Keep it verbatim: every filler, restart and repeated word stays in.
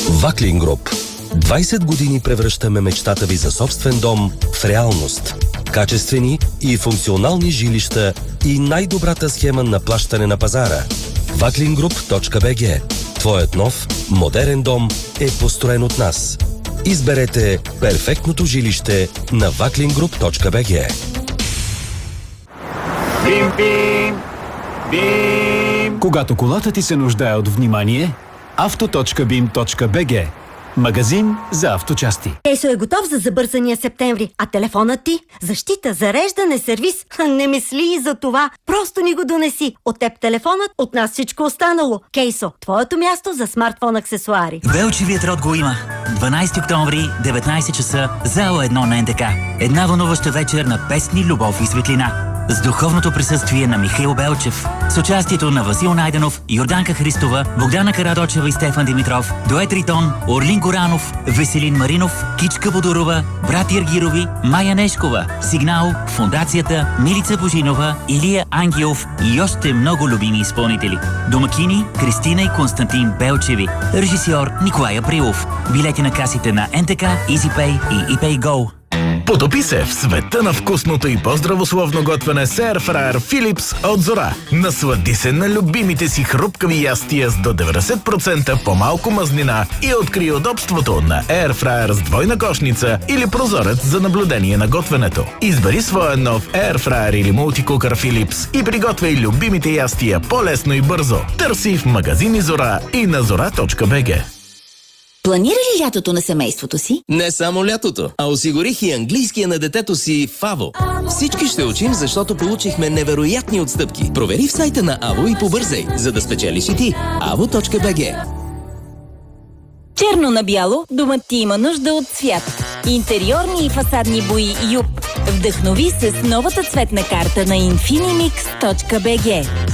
Ваклин Груп. двайсет години превръщаме мечтата ви за собствен дом в реалност. Качествени и функционални жилища и най-добрата схема на плащане на пазара. ваклин груп точка би джи. Твоят нов, модерен дом е построен от нас. Изберете перфектното жилище на ваклин груп точка би джи. Бим, бим, бим. Когато колата ти се нуждае от внимание, авто точка бим точка би джи. Магазин за авточасти. Кейсо е готов за забързания септември, а телефонът ти? Защита, зареждане, сервис? Не мисли и за това. Просто ни го донеси. От теб телефонът, от нас всичко останало. Кейсо, твоето място за смартфон аксесуари. Велчевият род го има. дванайсети октомври, деветнайсет часа, зала едно на ен те ка. Една вълнуваща вечер на песни, любов и светлина. С духовното присъствие на Михаил Белчев, с участието на Васил Найденов, Йорданка Христова, Богдана Карадочева и Стефан Димитров, дует Ритон, Орлин Горанов, Веселин Маринов, Кичка Бодорова, брат Иргирови, Майя Нешкова, Сигнал, Фондацията, Милица Божинова, Илия Ангелов и още много любими изпълнители. Домакини Кристина и Константин Белчеви, режисьор Николай Априлов. Билети на касите на ен те ка, EasyPay и ePayGo. Потопи се в света на вкусното и по-здравословно готвене с Airfryer Philips от Зора. Наслади се на любимите си хрупкави ястия с до деветдесет процента по-малко мазнина и откри удобството на Airfryer с двойна кошница или прозорец за наблюдение на готвенето. Избери своя нов Airfryer или мултикукър Philips и приготвяй любимите ястия по-лесно и бързо. Търси в магазини Зора и на зора точка би джи. Планира ли лятото на семейството си? Не само лятото, а осигурих и английския на детето си в АВО. Всички ще учим, защото получихме невероятни отстъпки. Провери в сайта на АВО и побързай, за да спечелиш и ти. АВО точка би джи. Черно на бяло, домът ти има нужда от цвят. Интериорни и фасадни бои Юп. Вдъхнови се с новата цветна карта на инфинимикс точка би джи.